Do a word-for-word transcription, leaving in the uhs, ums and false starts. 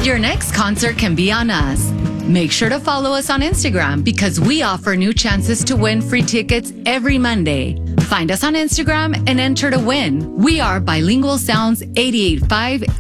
Your next concert can be on us. Make sure to follow us on Instagram because we offer new chances to win free tickets every Monday. Find us on Instagram and enter to win. We are Bilingual Sounds eighty-eight point five